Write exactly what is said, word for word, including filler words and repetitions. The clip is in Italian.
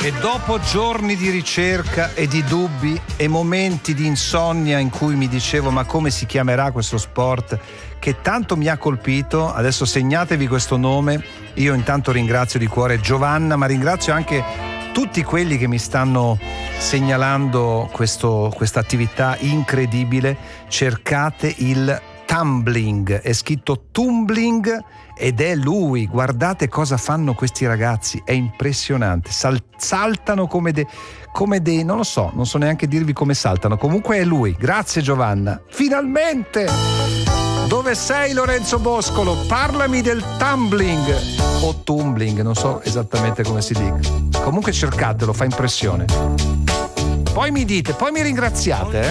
E dopo giorni di ricerca e di dubbi e momenti di insonnia in cui mi dicevo ma come si chiamerà questo sport che tanto mi ha colpito, adesso segnatevi questo nome. Io intanto ringrazio di cuore Giovanna, ma ringrazio anche tutti quelli che mi stanno segnalando questo, questa attività incredibile. Cercate il tumbling, è scritto tumbling ed è lui. Guardate cosa fanno questi ragazzi, è impressionante. Sal- saltano come dei, come dei, non lo so, non so neanche dirvi come saltano. Comunque è lui. Grazie Giovanna. Finalmente! Dove sei Lorenzo Boscolo? Parlami del tumbling o tumbling, non so esattamente come si dica. Comunque cercatelo, fa impressione. Poi mi dite, poi mi ringraziate, eh?